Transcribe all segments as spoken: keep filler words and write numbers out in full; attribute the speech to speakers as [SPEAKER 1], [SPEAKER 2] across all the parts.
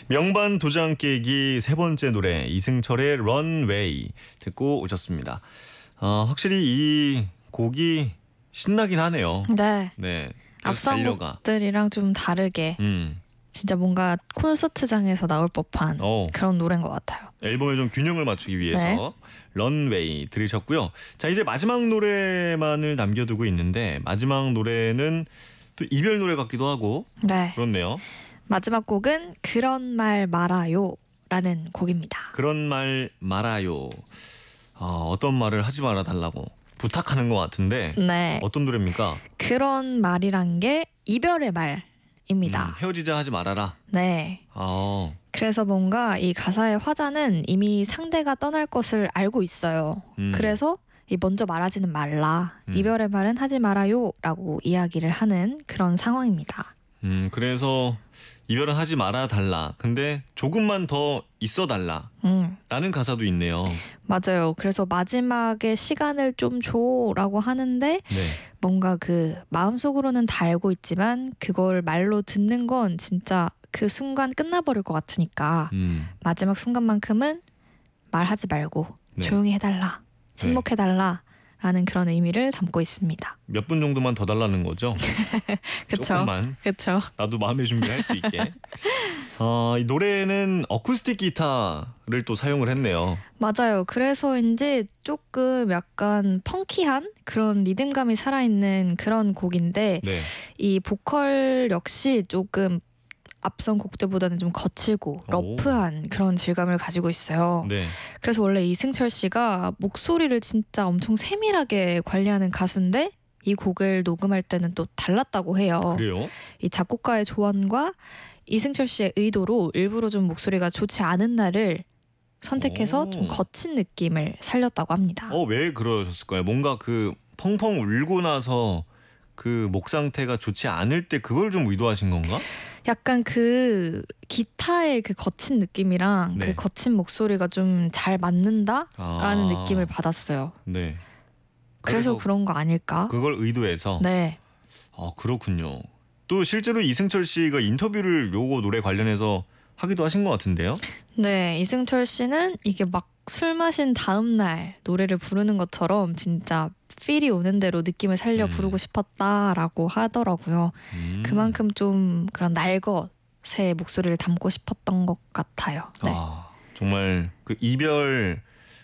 [SPEAKER 1] 명반 도장 깨기 세 번째 노래 이승철의 런웨이 듣고 오셨습니다. 어, 확실히 이 곡이 신나긴 하네요.
[SPEAKER 2] 네.
[SPEAKER 1] 네.
[SPEAKER 2] 앞선
[SPEAKER 1] 달려가.
[SPEAKER 2] 곡들이랑 좀 다르게
[SPEAKER 1] 음.
[SPEAKER 2] 진짜 뭔가 콘서트장에서 나올 법한
[SPEAKER 1] 어.
[SPEAKER 2] 그런 노래인 것 같아요.
[SPEAKER 1] 앨범에 좀 균형을 맞추기 위해서
[SPEAKER 2] 네.
[SPEAKER 1] 런웨이 들으셨고요. 자, 이제 마지막 노래만을 남겨두고 있는데 마지막 노래는 또 이별 노래 같기도 하고
[SPEAKER 2] 네.
[SPEAKER 1] 그렇네요.
[SPEAKER 2] 마지막 곡은 그런 말 말아요 라는 곡입니다.
[SPEAKER 1] 그런 말 말아요. 어, 어떤 말을 하지 말아 달라고 부탁하는 것 같은데
[SPEAKER 2] 네.
[SPEAKER 1] 어떤 노래입니까?
[SPEAKER 2] 그런 말이란 게 이별의 말입니다.
[SPEAKER 1] 음, 헤어지자 하지 말아라.
[SPEAKER 2] 네.
[SPEAKER 1] 아,
[SPEAKER 2] 그래서 뭔가 이 가사의 화자는 이미 상대가 떠날 것을 알고 있어요.
[SPEAKER 1] 음.
[SPEAKER 2] 그래서 이 먼저 말하지는 말라.
[SPEAKER 1] 음.
[SPEAKER 2] 이별의 말은 하지 말아요 라고 이야기를 하는 그런 상황입니다.
[SPEAKER 1] 음, 그래서 이별은 하지 말아 달라. 근데 조금만 더 있어 달라.
[SPEAKER 2] 음,
[SPEAKER 1] 라는 가사도 있네요.
[SPEAKER 2] 맞아요. 그래서 마지막에 시간을 좀 줘라고 하는데
[SPEAKER 1] 네.
[SPEAKER 2] 뭔가 그 마음속으로는 다 알고 있지만 그걸 말로 듣는 건 진짜 그 순간 끝나버릴 것 같으니까
[SPEAKER 1] 음,
[SPEAKER 2] 마지막 순간만큼은 말하지 말고
[SPEAKER 1] 네.
[SPEAKER 2] 조용히 해달라, 침묵해달라 라는 그런 의미를 담고 있습니다.
[SPEAKER 1] 몇 분 정도만 더 달라는 거죠?
[SPEAKER 2] 그쵸?
[SPEAKER 1] 조금만.
[SPEAKER 2] 그쵸?
[SPEAKER 1] 나도 마음의 준비를 할 수 있게. 어, 이 노래는 어쿠스틱 기타를 또 사용을 했네요.
[SPEAKER 2] 맞아요. 그래서인지 조금 약간 펑키한 그런 리듬감이 살아있는 그런 곡인데
[SPEAKER 1] 네.
[SPEAKER 2] 이 보컬 역시 조금 앞선 곡들보다는 좀 거칠고 러프한 그런 질감을 가지고 있어요.
[SPEAKER 1] 네.
[SPEAKER 2] 그래서 원래 이승철 씨가 목소리를 진짜 엄청 세밀하게 관리하는 가수인데 이 곡을 녹음할 때는 또 달랐다고 해요.
[SPEAKER 1] 그래요?
[SPEAKER 2] 이 작곡가의 조언과 이승철 씨의 의도로 일부러 좀 목소리가 좋지 않은 날을 선택해서
[SPEAKER 1] 오.
[SPEAKER 2] 좀 거친 느낌을 살렸다고 합니다.
[SPEAKER 1] 어, 왜 그러셨을까요? 뭔가 그 펑펑 울고 나서 그 목 상태가 좋지 않을 때 그걸 좀 의도하신 건가?
[SPEAKER 2] 약간 그 기타의 그 거친 느낌이랑
[SPEAKER 1] 네.
[SPEAKER 2] 그 거친 목소리가 좀 잘 맞는다라는
[SPEAKER 1] 아,
[SPEAKER 2] 느낌을 받았어요.
[SPEAKER 1] 네.
[SPEAKER 2] 그래서,
[SPEAKER 1] 그래서
[SPEAKER 2] 그런 거 아닐까?
[SPEAKER 1] 그걸 의도해서.
[SPEAKER 2] 네.
[SPEAKER 1] 아, 그렇군요. 또 실제로 이승철 씨가 인터뷰를 요거 노래 관련해서 하기도 하신 것 같은데요?
[SPEAKER 2] 네, 이승철 씨는 이게 막 술 마신 다음 날 노래를 부르는 것처럼 진짜 필이 오는 대로 느낌을 살려
[SPEAKER 1] 음.
[SPEAKER 2] 부르고 싶었다라고 하더라고요.
[SPEAKER 1] 음.
[SPEAKER 2] 그만큼 좀 그런 날것의 목소리를 담고 싶었던 것 같아요. 네.
[SPEAKER 1] 아, 정말 그 이별의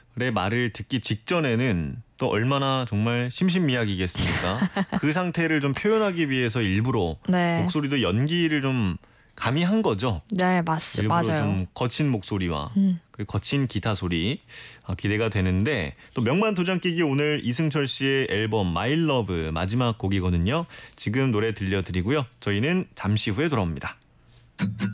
[SPEAKER 1] 말을 듣기 직전에는 또 얼마나 정말 심신미약이겠습니까? 그 상태를 좀 표현하기 위해서 일부러
[SPEAKER 2] 네.
[SPEAKER 1] 목소리도 연기를 좀 가미한 거죠.
[SPEAKER 2] 네, 맞,
[SPEAKER 1] 일부러
[SPEAKER 2] 맞아요.
[SPEAKER 1] 좀 거친 목소리와
[SPEAKER 2] 음.
[SPEAKER 1] 그리고 거친 기타 소리 어, 기대가 되는데 또 명반 도장 깨기 오늘 이승철 씨의 앨범 My Love 마지막 곡이거든요. 지금 노래 들려드리고요. 저희는 잠시 후에 돌아옵니다.